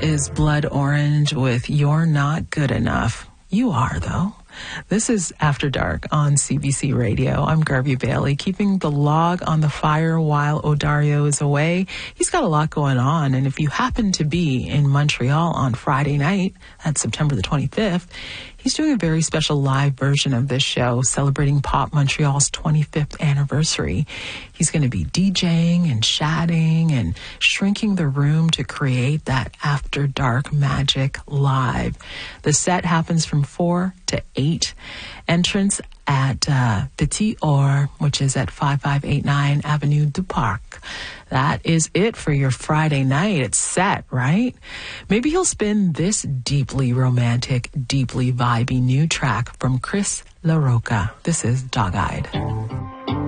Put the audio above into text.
is Blood Orange with You're Not Good Enough. You are, though. This is After Dark on CBC Radio. I'm Garvey Bailey, keeping the log on the fire while Odario is away. He's got a lot going on, and if you happen to be in Montreal on Friday night, that's September the 25th, he's doing a very special live version of this show celebrating Pop Montreal's 25th anniversary. He's going to be DJing and chatting and shrinking the room to create that After Dark magic live. The set happens from 4 to 8. Entrance at Petit Or, which is at 5589 Avenue du Parc. That is it for your Friday night. It's set, right? Maybe he'll spin this deeply romantic, deeply vibey new track from Chris LaRocca. This is Dog-Eyed.